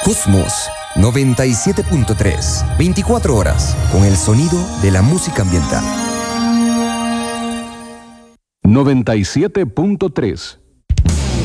Cosmos 97.3. 24 horas con el sonido de la música ambiental. 97.3